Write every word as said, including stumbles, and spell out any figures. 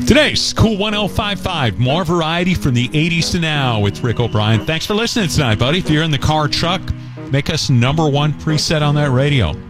Today's Cool one oh five five, more variety from the eighties to now with Rick O'Brien. Thanks for listening tonight, buddy. If you're in the car, truck, make us number one preset on that radio.